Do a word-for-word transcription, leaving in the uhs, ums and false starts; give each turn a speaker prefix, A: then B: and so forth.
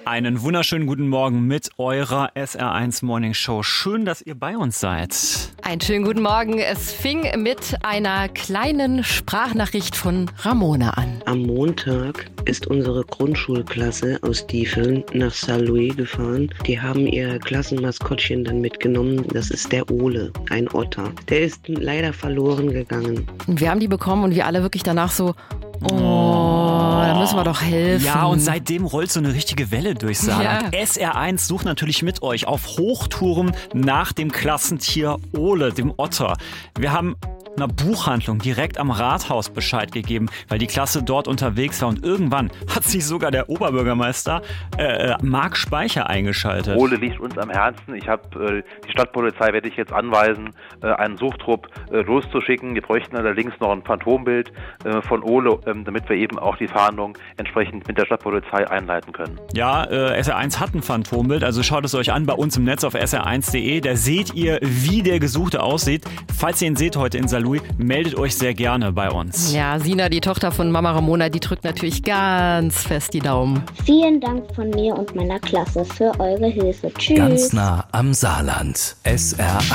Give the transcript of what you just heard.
A: Einen wunderschönen guten Morgen mit eurer S R eins Morning Show. Schön, dass ihr bei uns seid.
B: Einen schönen guten Morgen. Es fing mit einer kleinen Sprachnachricht von Ramona an.
C: Am Montag ist unsere Grundschulklasse aus Diefeln nach Saarlouis gefahren. Die haben ihr Klassenmaskottchen dann mitgenommen. Das ist der Ole, ein Otter. Der ist leider verloren gegangen.
B: Und wir haben die bekommen und wir alle wirklich danach so, oh, da müssen wir doch helfen.
A: Ja, und seitdem rollt so eine richtige Welle durch Saarland. Ja. S R eins sucht natürlich mit euch auf Hochtouren nach dem Klassentier Ole, dem Otter. Wir haben einer Buchhandlung direkt am Rathaus Bescheid gegeben, weil die Klasse dort unterwegs war. Und irgendwann hat sich sogar der Oberbürgermeister äh, Marc Speicher eingeschaltet.
D: Ole liegt uns am Herzen. Ich habe äh, die Stadtpolizei werde ich jetzt anweisen, äh, einen Suchtrupp äh, loszuschicken. Wir bräuchten allerdings noch ein Phantombild äh, von Ole, äh, damit wir eben auch die Fahndung entsprechend mit der Stadtpolizei einleiten können.
A: Ja, äh, S R eins hat ein Phantombild, also schaut es euch an bei uns im Netz auf S R eins punkt de. Da seht ihr, wie der Gesuchte aussieht. Falls ihr ihn seht heute in Saarlouis, meldet euch sehr gerne bei uns.
B: Ja, Sina, die Tochter von Mama Ramona, die drückt natürlich ganz fest die Daumen.
E: Vielen Dank von mir und meiner Klasse für eure Hilfe. Tschüss.
F: Ganz nah am Saarland. S R